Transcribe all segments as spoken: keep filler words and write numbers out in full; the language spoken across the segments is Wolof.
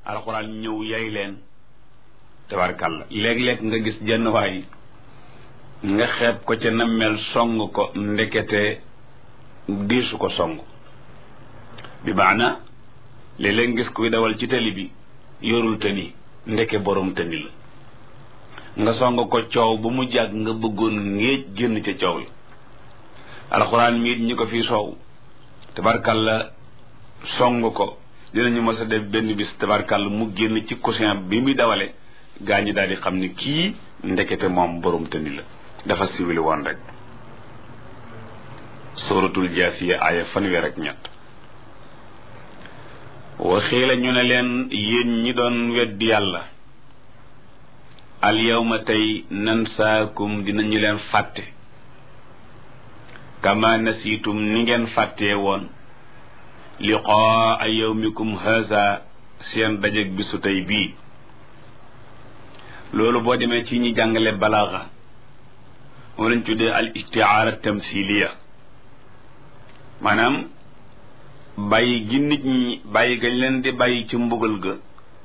alxuraan ñëw yay leen tabarkàlla léeg-léeg nga gis jenn waay nga xeeb ko ca nammel song ko ndekete diisu ko song bi maana léeg-léeg nga gis kuy dawal ci tali bi yorul tëni ndeke borom tëni la nga song ko coow ba mu jàgg nga bëggoon ngéej génn ca coow li alxuraan miit ñi ko fii soow tabarkàlla song ko dinañu mës a def benn bis tabarkàlla mu génn ci coussin bi muy dawale gaa ñi daal di xam ne kii ndekete moom borom tëni la dafa siwili woon rek suratul jaasiya aaya fanweer ak ñett waxii la ñu ne leen yéen ñi doon weddi yàlla al yawma tey nansaakum dinañu leen fàtte kama nasiitum ni ngeen fàttee woon liqaa yawmikum haza seen dajeg bisu tey bii loolu boo demee ci ñi jàngale balaaxa moo lañ tuddee al istiaara tamthiliya maanaam bàyyi gi nit ñi bàyyi gañ leen di bàyyi ci mbugal ga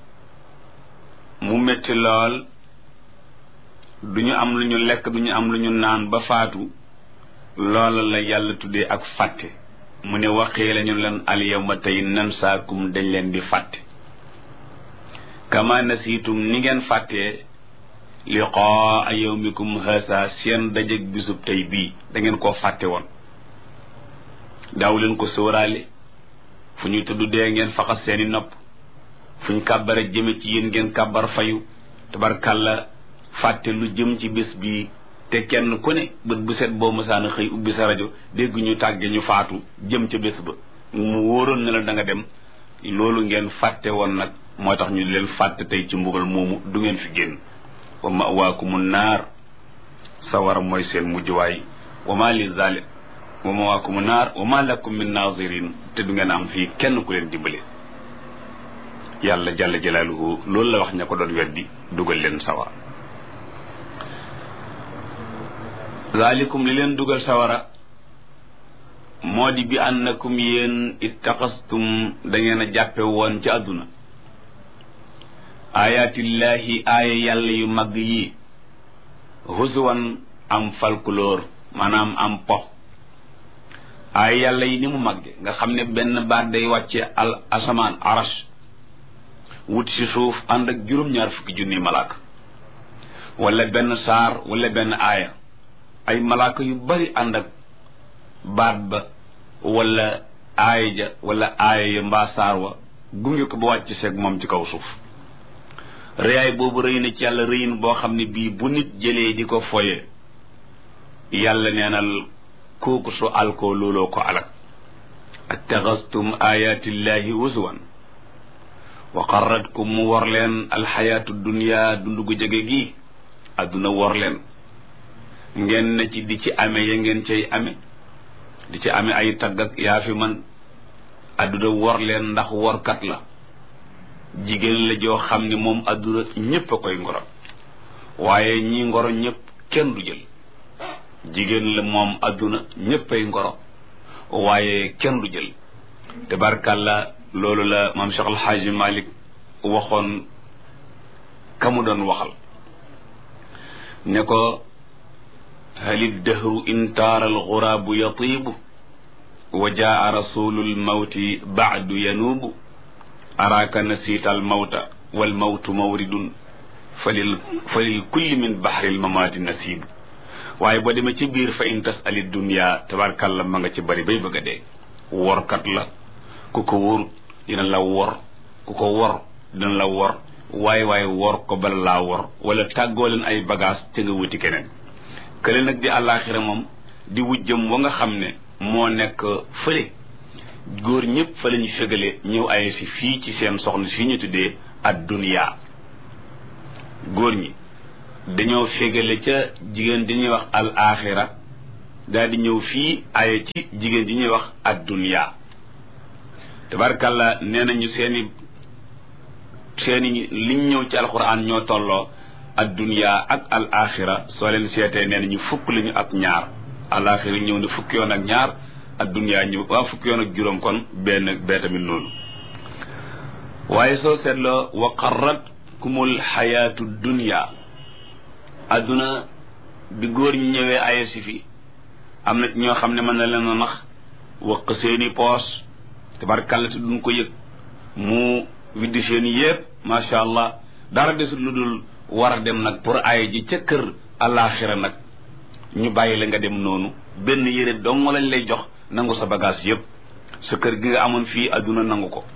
mu metti lool du ñu am lu ñu lekk du ñu am lu ñu naan ba faatu loola la yàlla tuddee ak fàtte mu ne waxee la ñu leen al yawma tey nansaakum dañ leen di fàtte kama nasiitum ni ngeen fàttee liqaa yawmikum haasa seen dajeg bisub tey bii da ngeen koo fàtte woon daaw leen ko sóoraale fu ñuy tudd dee ngeen faxas seeni nopp fu ñu kàbbare jëme ci yéen ngeen kàbbar fayu tabarkàlla fàtte lu jëm ci bés bii te kenn ku ne bët bu set boo mësaana xëy ubbi sa rajo dégg ñu tàgge ñu faatu jëm ca bés ba mu wóoroon ne la da nga dem loolu ngeen fàtte woon nag moo tax ñu leen fàtte tey ci mbugal moomu du ngeen fi génn wa mawaakumu naar sawara mooy seen mujjuwaay wa ma li zalim wa mawaakumu naar wa ma lakum min nazirin te du ngeen am fii kenn ku leen dimbale yàlla jalla jalaaluhu loolu la wax ña ko doon weddi dugal leen sawara zalikum li leen dugal sawara moo di bi annakum yéen ittaqastum da ngeen a jàppe woon ci àdduna ayatillahi aaya yàlla yu mag yi husuwan am folklore maanaam am po aaya yàlla yi ni mu magge nga xam ne benn baat day wàcce al asamaan arash wut si suuf ànd ak juróom-ñaar fukki junni malaaka wala benn saar wala benn aaya ay malaaka yu bari ànd ak baat ba wala aaya ja wala aaya ya mbaa saar wa gunge ko ba wàcc seeg moom ci kaw suuf rëyaay boobu rëy na ci yàlla rëyin boo xam ne bii bu nit jëlee di ko foye yàlla neenal kooku su alkoo looloo ko alak attaxastum ayatillahi husuwan wa qarratkum mu war leen alxayaatu dunia dundu gu jege gi adduna war leen ngeen na ci di ci ame ya ngeen cay ame di ci ame ay tagg ak yaa fi man adduna war leen ndax workat la jigéen la joo xam ne moom adduna ñépp a koy ngoro waaye ñi ngoro ñépp kenn du jël jigéen la moom adduna ñépp ay ngoro waaye kenn du jël tabarkàlla loolu la maam Cheikh Alxaaji Malik waxoon ka mu doon waxal ne ko halid dahru in taara alxuraabu yatiibu wa jaa rasulul mawti baadu yanuubu araaka nasiita almawta walmawtu mawridun falil falil kulli min bahril mamaati nasiibu waaye boo demee ci biir fa in tasali dunia tabarkàlla ma nga ci bari bay bëgg a dee workat la ku ko wóor dina la wor ku ko wor dina la wor waaye waaye wor ko bala laa wor wala tàggoo leen ay bagage te nga wuti keneen kële nag di àllaaxira moom di wujjëm wa nga xam ne moo nekk fële góor ñëpp fa la ñu fegale ñëw ay si fii ci seen soxna si ñu tuddee ad dunya góor ñi dañoo fegale ca jigéen di ñuy wax al axira daal di ñëw fii ay ci jigéen di ñuy wax ad dunya tabarkàlla nee nañu seeni seeni liñ ñëw ci alquran ñoo tolloo ad dunya ak al axira soo leen seetee nee nañu fukk lañu ak ñaar al axira ñëw ne fukki yoon ak ñaar ad dunya ñëw waa fukki yoon ak juróom kon benn bee tamit noonu waaye soo seetloo wa qarratkumul xayaatu dunya adduna bi góor ñi ñëwee aye si fi am na ñoo xam ne mën na leen a nax waq seeni poos tabarkàlla te duñ ko yëg mu widdi seeni yépp macha allah dara desul lu dul war a dem nag pour aye ji ca kër alaxira nag ñu bàyyi la nga dem noonu benn yére dong lañ lay jox nangu sa bagage yépp sa kër gi nga amoon fii adduna nangu ko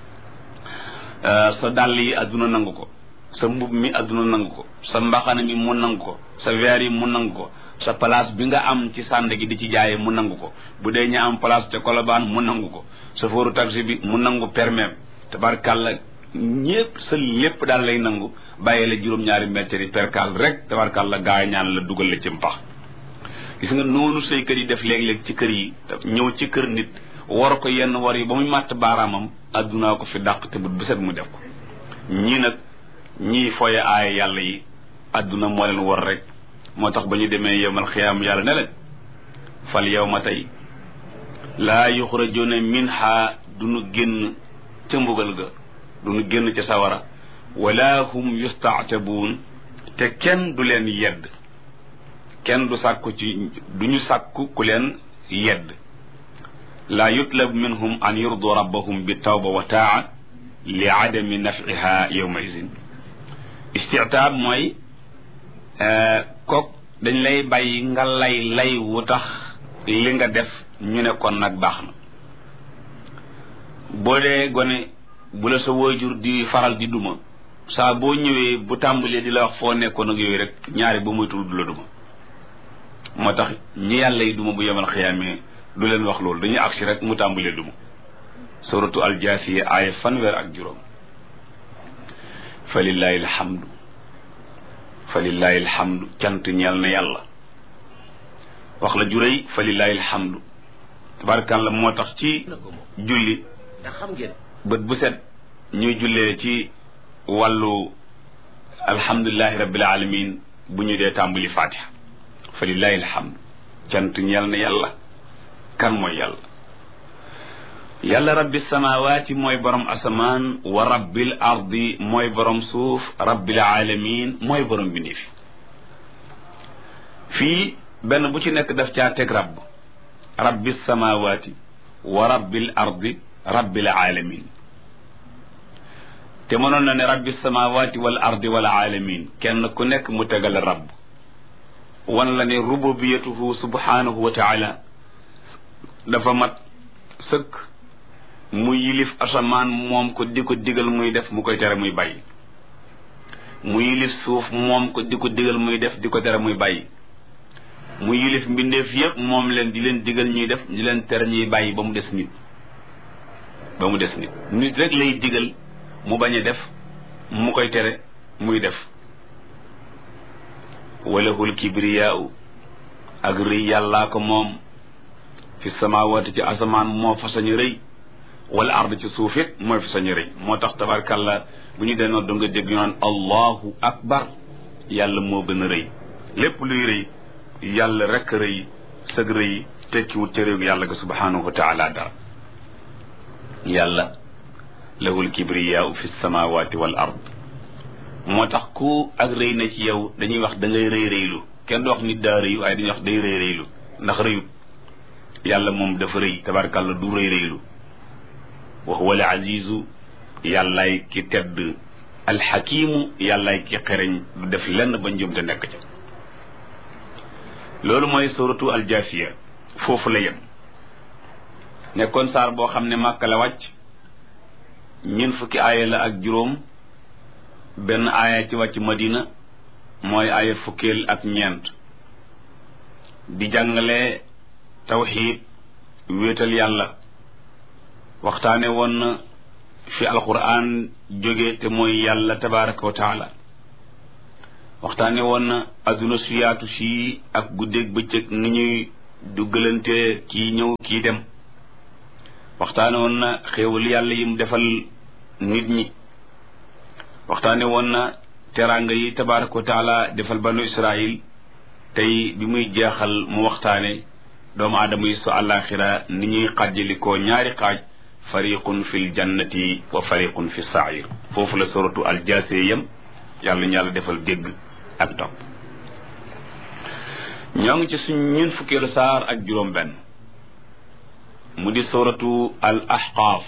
sa dàll yi adduna nangu ko sa mbub mi adduna nangu ko sa mbaxana mi mu nangu ko sa verre yi mu nangu ko sa place bi nga am ci sànd gi di ci jaaye mu nangu ko bu dee ña am place ca Colobane mu nangu ko sa fóoru taxi bi mu nangu permis tabarkàlla ñépp sa lépp daal lay nangu bàyyi la juróom-ñaari mètres yi perkal rek tabarkàlla gaa ñaan la dugal la ci mpax gis nga noonu say kër yi def léeg-léeg ci kër yi ñëw ci kër nit war ko yenn war yi ba muy màtt baaraamam addunaa ko fi dàq te bu set mu def ko ñii nag ñii foye aaya yàlla yi adduna moo leen war rek moo tax ba ñu demee yowmal xiyaam yàlla ne leen fal yawma tey laa yuxrajuna minha duñu génn ca mbugal ga duñu génn ca sawara wala hum yustaatabuun te kenn du leen yedd kenn du sàkku ci duñu sàkku ku leen yedd laa yutlab minhum an yurdu rabbahum bi tawba wa taa li adami nafiha yawma izin istitaab mooy kook dañ lay bàyyi nga lay lay wu tax li nga def ñu ne kon nag baax na boo dee gone bu la sa waajur di faral di duma saa boo ñëwee bu tàmbalee di la wax foo nekkoon ak yooyu rek ñaari ba muy tul du la duma moo tax ñi yàlla yi duma bu yemal xiyaamee du leen wax loolu dañuy agsi rek mu tàmbalee duma suratu aljaasiya aaya fanweer ak juróom fa lillahi alhamdu fa lillahi alhamdu cant ñeel na yàlla wax la juréy fa lillahi alhamdu tabarkan la moo tax ci julli ndax xam ngeen bët bu set ñuy jullee ci wàllu alhamdulillahi rabbil alamin bu ñu dee tàmbali fatiha fa lillahi alhamdu cant ñeel na yàlla kan mooy yàlla yàlla rabbi samawati mooy borom asamaan wa rabbil ardi mooy borom suuf rabbil alamin mooy borom bindéef fii benn bu ci nekk daf caa teg rabb rabbi samawati wa rabbil ardi rabbil alamin te mënoon na ne rabbi samawati wal ardi wal alamin kenn ku nekk mu tegal rabb wan la ne rububiyatuhu subhanahu wa taala dafa mat sëkk mu yilif asamaan moom ko di ko digal muy def mu koy tere muy bàyyi mu yilif suuf moom ko di ko digal muy def di ko tere muy bàyyi mu yilif mbindeef yépp moom leen di leen digal ñuy def di leen tere ñuy bàyyi ba mu des nit ba mu des nit nit rek lay digal mu bañ a def mu koy tere muy def walahul kibriyaau ak rëy yàllaa ko moom fi samawati ci asamaan moo fa sañu rëy wala ard ci suuf it mooy fa sañu rëy moo tax tabarkàlla bu ñu denoon do nga dégg ñu naan allahu akbar yàlla moo gën a rëy lépp luy rëy yàlla rek rëy sëg rëy tekkiwut ca réew yàlla ga subhanahu wa taala dara yàlla lahul kibriyaau fi samawati wal ard moo tax ku ak rëy na ci yow dañuy wax da ngay rëy rëylu kenn du wax nit daa rëy waaye dañuy wax day rëy rëylu ndax rëyut yàlla moom dafa rëy tabarkàlla du rëy rëylu wa huwa al azizu yàllaay ki tedd alxakimu yàllaay ki xereñ du def lenn ba njum te nekk ca loolu mooy suratu aljaafiya foofu la yem nekkoon saar boo xam ne màkka la wàcc ñeent fukki aaya la ak juróom benn aaya ci wàcc madina mooy aaya fukkeel ak ñeent di jàngale tawxiid wéetal yàlla waxtaane woon na fi alquran jóge te mooy yàlla tabaraka wa taala waxtaane woon na adduna su yaatu si ak guddeeg bëccëg ni ñuy duggalante kii ñëw kii dem waxtaane woon na xéewal yàlla yim defal nit ñi waxtaane woon na teraanga yi tabaraka wa taala defal banu israil tey bi muy jeexal mu waxtaane doomu aadama yi su àllaaxira ni ñuy xàjjalikoo ñaari xaaj fariqun fi ljannati wa fariqun fi sair. foofu la suratu aljaasiya yam. yàlla ñu yàlla defal dégg ak topp. ñoo ngi ci suñ ñun fukkeelu saar ak juróom benn mu di suratu al ahqaaf.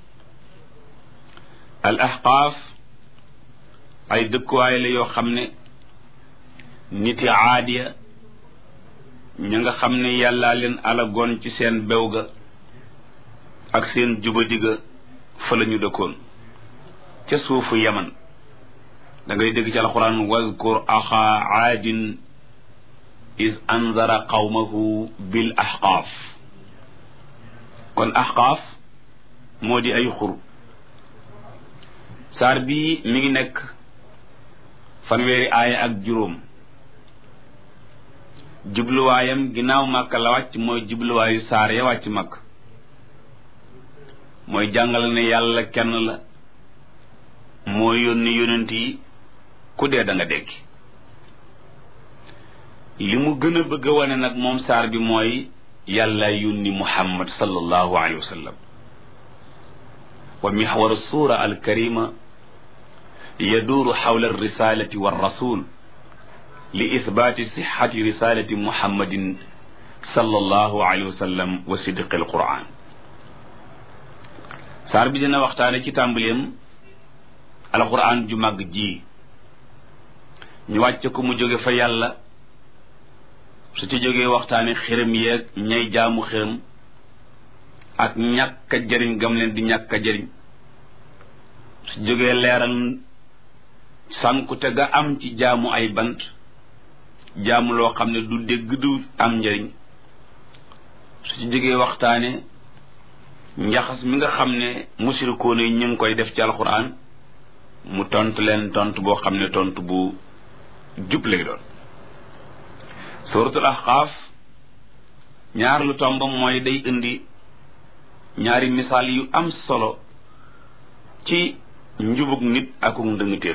al ahqaaf ay dëkkuwaay la yoo xam ne niti aadiya ña nga xam ne yàllaa leen alagoon ci seen bew ga ak seen jubadi ga fa la ñu dëkkoon ca suufu yaman. da ngay dégg ci alquran wazkur axaa aadin is anzara qawmahu bil ahqaaf. kon ahqaaf moo di ay xur. saar bii mi ngi nekk fanweeri aaya ak juróom. jubluwaayam ginnaaw màkk la wàcc mooy jubluwaayu saar ya wàcc màkk. mooy jàngale ne yàlla kenn la. moo yónni yonent yi ku dee da nga dekki. li mu gën a bëgg a wane nag moom saar bi mooy yàlla yónni muhammad sallallahu alayhi wa sallam. wa mixwaru suura alkarima yaduuru xawla alrisalati walrasul li ithbaati sixati risalati muhammadin sallallahu alayhi wa sallam wa sidqi alquran. saar bi dina waxtaane ci tàmbaleem alquran ju màgg ji ñu wàcc ko mu jóge fa yàlla. su ci jógee waxtaane xërëm yeeg ñay jaamu xërëm ak ñàkk a jëriñ gam leen di ñàkk a jëriñ. su jógee leeral sànkute ga am ci jaamu ay bant, jaamu loo xam ne du dégg du am njëriñ. su ci jógee waxtaane njaxas mi nga xam ne musirikoon yi ñu ngi koy def ci alxuraan, mu tontu leen tontu boo xam ne tontu bu jub lay doon. suratul ahqaaf ñaar lu tombam mooy day indi ñaari misaal yu am solo ci njubug nit akuk ndëngtéen.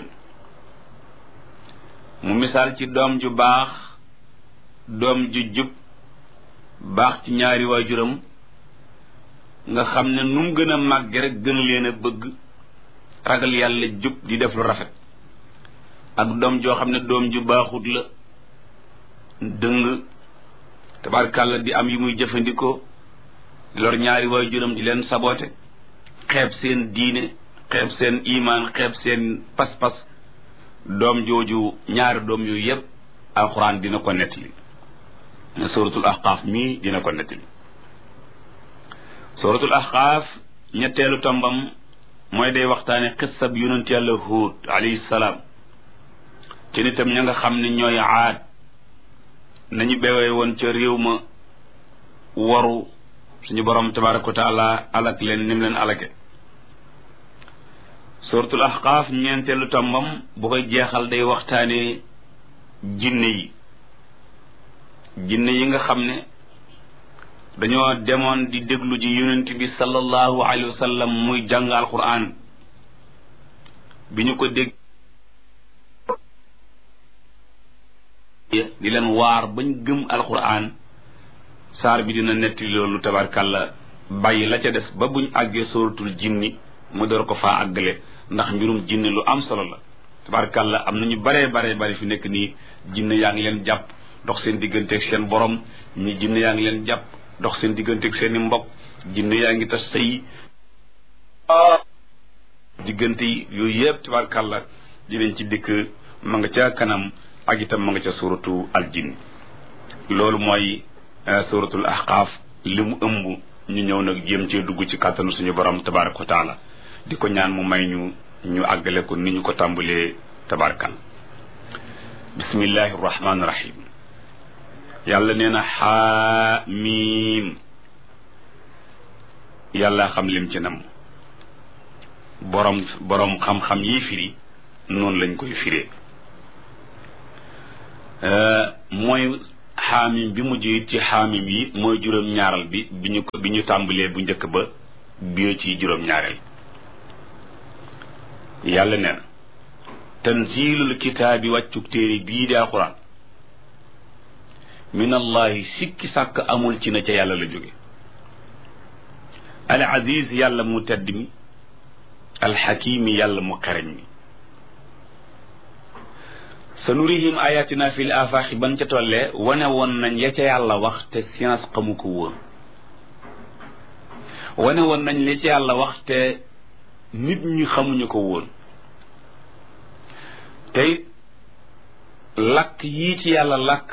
mu misaal ci doom ju baax, doom ju jub baax ci ñaari waajuram nga xam ne nu mu gën a màgge rek gën leen a bëgg, ragal yàlla, jub di def lu rafet. ak doom joo xam ne doom ju baaxut la, dëng tabarkàlla, di am yu muy jëfandikoo, di lor ñaari waajuram, di leen saboote, xeeb seen diine, xeeb seen imaan, xeeb seen pas-pas. doom jooju ñaari doom yooyu yépp alxuraan dina ko nettali. suratul ahqaaf mii dina ko nettali. suratul ahqaaf ñetteelu tombam mooy day waxtaane xissab yonent yàlla Huud alayhi salaam ci nitam ña nga xam ne ñooy aad nañu bewee woon ca réew ma waru suñu borom tabaraka wa taala alak leen nim leen alake. suratul ahqaaf ñeenteelu tombam bu koy jeexal day waxtaane jinne yi jinne yi nga xam ne dañoo demoon di déglu ji yonent bi sallallahu alayhi wa sallam muy jàng alquran. bi ñu ko dégg di leen waar bañ gëm alquran, saar bi dina netti loolu tabarkàlla, bàyyi la ca des ba buñ àggee suratul jinni mu door ko faa àggale, ndax mbirum jinne lu am solo la tabarkàlla. am na ñu baree baree bari fi nekk nii jinne yaa ngi leen jàpp dox seen digganteeg seen borom, ñi jinne yaa ngi leen jàpp dox seen digganteeg seen i mbokk, jinne yaa ngi tas sëy diggante yi yooyu yëpp tabarkàlla dinañ ci dikk. ma nga ca kanam ak itam ma nga ca suratu al jinn. loolu mooy suratul ahqaaf li mu ëmb. ñu ñëw nag jéem cee dugg ci kàttanu suñu borom tabaraka wa taala, di ko ñaan mu may ñu ñu àggale ko ni ñu ko tàmbalee tabarakal. bismillahi rahmaani rahim. yàlla nee na xaamiim. yàlla xam lim ci nam. borom borom xam-xam yi firi noonu lañ koy firee. mooy xaamim bi mujj it ci xaamim yi mooy juróom-ñaaral bi bi ñu ko bi ñu tàmbalee bu njëkk ba bio ci juróom-ñaareel. yàlla nee na tanzilul kitaabi wàccuk téere bii di alquran min allahi sikki sàkk amul ci na ca yàlla la jóge. al aziz yàlla mu tedd mi al xakimi yàlla mu xereñ mi sa nurihim ayatina fil afaaxi ban ca tollee wane woon nañ ya ca yàlla wax te science xamu ko woon wane woon nañ li ca yàlla wax te nit ñi xamuñu ko woon tey làkk yii ci yàlla làkk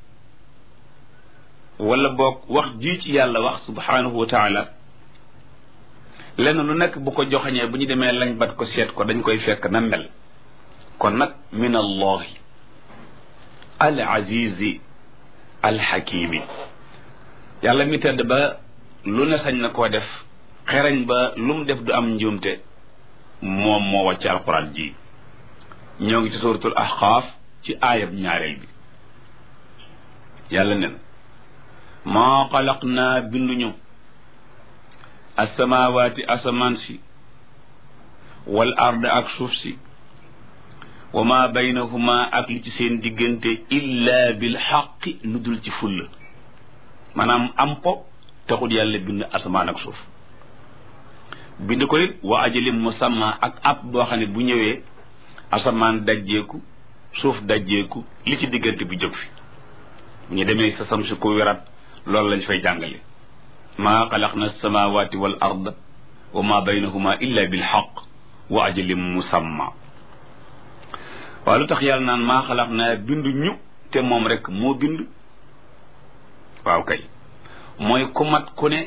wala boog wax jii ci yàlla wax subhanahu wa taala lenn lu nekk bu ko joxañee bu ñu demee lañ bat ko seet ko dañ koy fekk na mel kon nag min allahi al azizi al xakimi yàlla mi tedd ba lu ne sañ na koo def xereñ ba lu mu def du am njuumte moom moo wàcc alquran ji ñoo ngi ci suratul ahqaaf ci aayab ñaareel bi yàlla nen maa xalaq naa binduñu asamawaati asamaan si wal ard ak suuf si wa ma baynahuma ak li ci seen diggante illa bil xaqi lu dul ci fulla maanaam am po taxul yàlla bind asamaan ak suuf bind ko it wa ajalim musamma ak ab boo xam ne bu ñëwee asamaan dajjeeku suuf dajjeeku li ci diggante bi jóg fi bu ñu demee sa sam si ko werat loolu lañ fay jàngale maa xalaqna samawati wal ard wa ma baynahuma illa bil xaq wa ajalim musamma waaw lu tax yàlla naan maa xalaqna bindu ñu te moom rek moo bind waaw kay mooy ku mat ku ne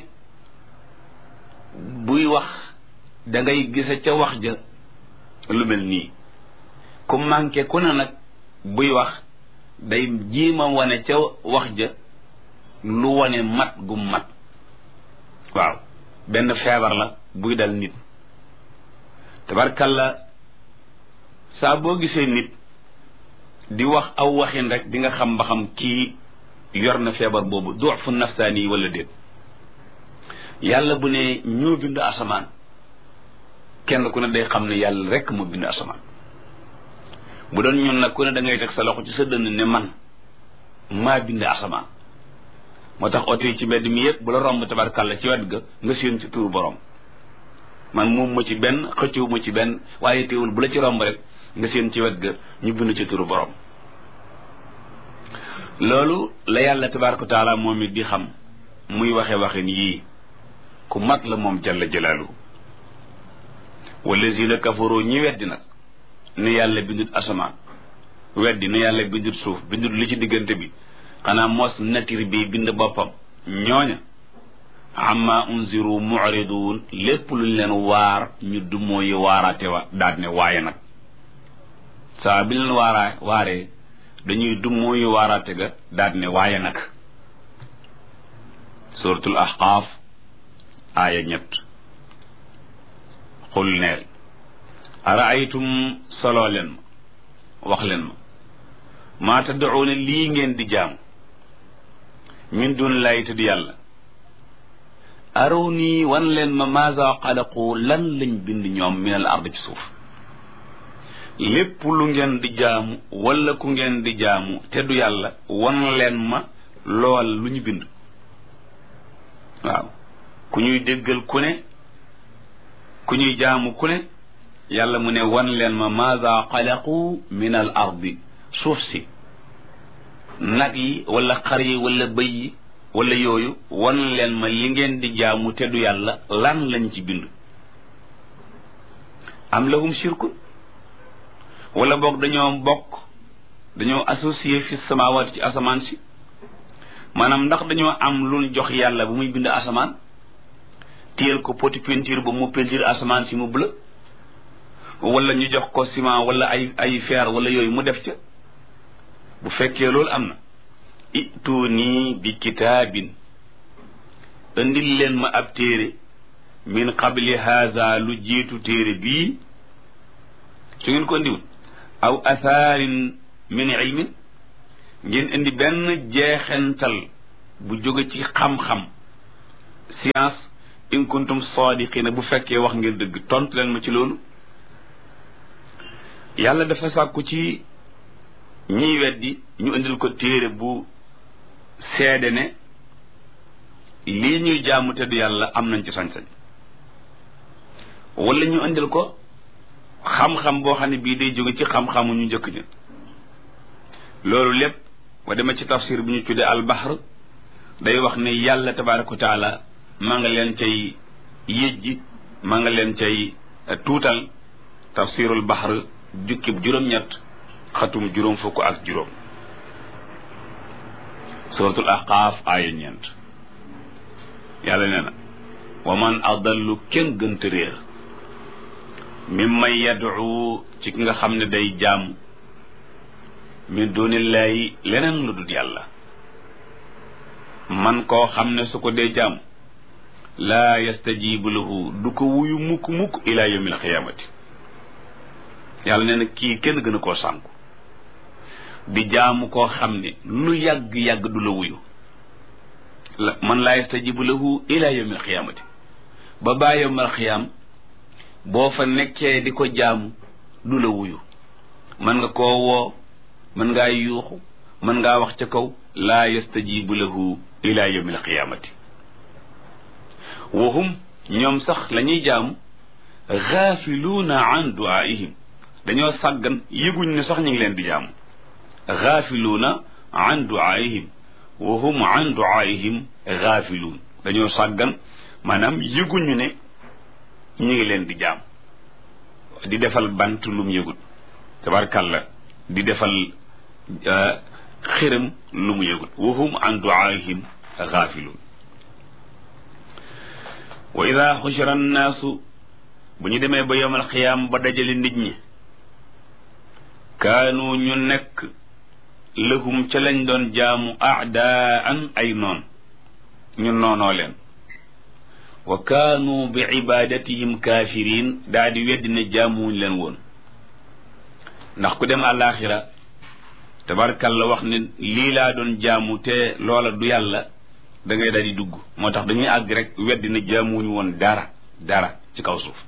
buy wax da ngay gise ca wax ja lu mel nii ku manqué ku ne nag buy wax day jiima wane ca wax ja lu wane mat gu mat waaw benn feebar la buy dal nit tabarkalla saa boo gisee nit di wax aw waxin rek di nga xam ba xam kii yor na feebar boobu du'fu nafsaani yi wala déet yàlla bu ne ñoo bind asamaan kenn ku ne day xam ne yàlla rek moo bind asamaan bu doon ñun nag ku ne da ngay teg sa loxo ci sa dënn ne man maa bind asamaan moo tax oto yi ci mbedd mi yëpp bu la romb tabarkalla ci wet ga nga séen ci turu borom man moom ma ci benn xëccewu ma ci benn waaye teewul bu la ci romb rek nga séen ci wet ga ñu bind ci turu borom loolu la yàlla tabaraka wa taala moom it di xam muy waxe waxin yii ku mat la moom jalla jalaaluhu wallazina kafaru ñi weddi nag ne yàlla bindut asamaan weddi ne yàlla bindut suuf bindut li ci diggante bi xanaa mos nature bi bind boppam ñooña amma unziru mu'ridun lépp luñ leen waar ñu dumoo yi waaraate wa daal ne waaye nag saa bi leen waaraa waaree dañuy dumoo yi waaraate ga daal ne waaye nag suratul ahqaaf aaya ñett xul neel araaytum soloo leen ma wax leen ma maa tad'uuna lii ngeen di jaamu min dun lay tudd yàlla araw nii wan leen ma maaza xalaqu lan lañ bind ñoom min al ard ci suuf lépp lu ngeen di jaamu wala ku ngeen di jaamu te du yàlla wan leen ma lool lu ñu bind waaw ku ñuy déggal ku ne ku ñuy jaamu ku ne yàlla mu ne wan leen ma maaza xalaqu min al ardi suuf si nag yi wala xar yi wala bëy yi wala yooyu wan leen ma li ngeen di jaamu te du yàlla lan lañ ci bind am lahum shirkun wala boog dañoo bokk dañoo associé fi samawaat ci asamaan si maanaam ndax dañoo am lu jox yàlla bu muy bind asamaan téyel ko poti peinture ba mu peinture asamaan si mu bleu wala ñu jox ko ciment wala ay ay fer wala yooyu mu def ca bu fekkee loolu am na ituuni bi kitaabin indil leen ma ab téere min qabli haza lu jiitu téere bii su ngeen ko indiwul aw athaarin min ilmin ngeen indi benn jeexental bu jóge ci xam-xam science in kuntum sadiqina bu fekkee wax ngeen dëgg tontu leen ma ci loolu yàlla dafa sàkku ci ñiy weddi ñu indil ko téere bu seede ne lii ñuy jaamu te du yàlla am nañ ci sañ-sañ wala ñu indil ko xam-xam boo xam ne bii day jóge ci xam-xamu ñu njëkk ña loolu lépp wa dema ci tafsir bi ñu tuddee al-bahr day wax ne yàlla tabaraka wa taala maa nga leen cay yëjji maa nga leen cay tuutal tafsirul bahr jukkib juróom-ñett xatum juróom fukk ak juróom suratul ahqaaf aaya ñeent yàlla nee na wa man adallu kenn gënta réer mimman yad'u ci ki nga xam ne day jaam min dunillahi leneen lu dul yàlla man koo xam ne su ko dee jaam laa yastajibu lahu du ko wuyu mukk mukk ila yawmil xiyaamati yàlla nee na kii kenn gën a koo sànku di jaamu koo xam ne lu yàgg-yàgg du la wuyu la man laa yastajibu lahu ila yawmil xiyaamati ba baa yawmal xiyaam boo fa nekkee di ko jaamu du la wuyu mën nga koo woo mën ngaa yuuxu mën ngaa wax ca kaw laa yastajibu lahu ila yawmil xiyaamati wahum ñoom sax la ñuy jaamu gaafiluuna an duaihim dañoo sàggan yëguñ ne sax ñu ngi leen di jaamu gaafiluuna an duaihim wahum an duaihim gaafiluun dañoo sàggan maanaam yëguñu ne ñu ngi leen di jaam di defal bant lum yëgut tabarkàlla di defal xiram lu mu yëgut wahum an duaihim gaafiluun wa ida xushira annaasu bu ñu demee ba yowmal xiyaam ba dajale nit ñi kaanu ñu nekk lahum ca lañ doon jaamu aadaan ay noon ñu noonoo leen wa kaanu bi ibadatihim kaafiriin daa di weddi ne jaamuwuñ leen woon ndax ku dem àllaaxira tabarkalla wax ne lii laa doon jaamu te loola du yàlla da ngay daal di dugg moo tax dañuy àgg rek weddi ne jaamuwuñu woon dara dara ci kaw suuf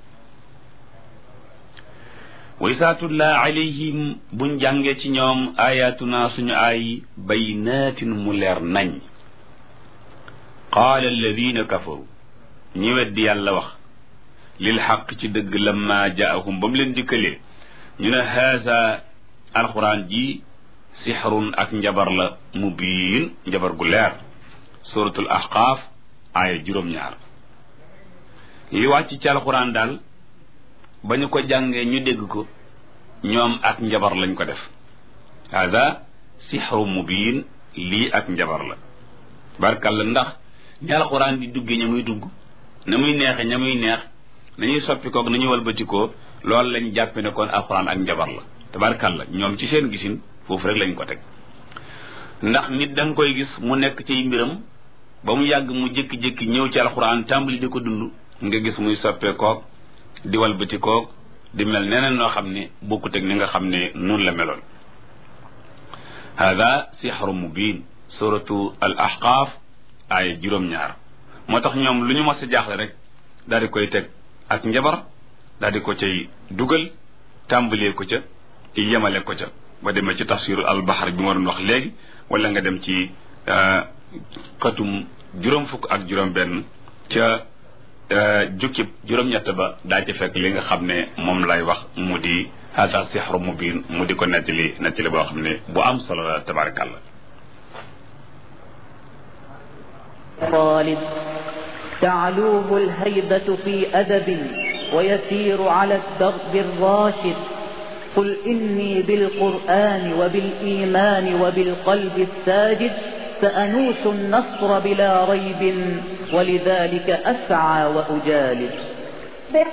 wa isaa tutlaa alayhim buñ jàngee ci ñoom ayatuna suñu ay baynaatin mu leer nañ qaala alladina kafaru ñi weddi yàlla wax lil xaq ci dëgg lamma jaahum ba mu leen dikkalee ñu ne haasa alquran ji sixrun ak njabar la mubiin njabar gu leer suratul ahqaaf aaya juróom-ñaar li wàcc ci alquran daal ba ñu ko jàngee ñu dégg ko ñoom ak njabar lañ ko def haasa sixru mubiin lii ak njabar la barkalla ndax ñi alquran di duggee ña muy dugg na muy neexe ña muy neex nañuy soppi koog nañuy walbatikoo loolu lañ jàppe ne kon alquran ak njabar la tabarkalla ñoom ci seen gisin foofu rek lañ ko teg ndax nit da nga koy gis mu nekk ci mbiram ba mu yàgg mu jékki-jékki ñëw ci alquran tàmbali di ko dund nga gis muy soppee koog di walbatikoog di mel neneen noo xam ne bokkut ak ni nga xam ne noonu la meloon hada sixru mubin suratu al ahqaaf ay juróom-ñaar moo tax ñoom lu ñu mos a jaaxle rek daal di koy teg ak njabar daal di ko cay dugal tàmbalee ko ca yemale ko ca ba demee ci tafsiru albaxar bi ma doon wax léegi wala nga dem ci xatum juróom fukk ak juróom benn ca jukkib juróom-ñett ba daa ci fekk li nga xam ne moom lay wax mu di hada sixru mubin mu di ko nettali nettali boo xam ne bu am solo la tabarakallah طالب تعلوه الهيبة في أدب ويسير على الدرب الراشد قل إني بالقرآن وبالإيمان وبالقلب الساجد سأنوس النصر بلا ريب ولذلك أسعى وأجالد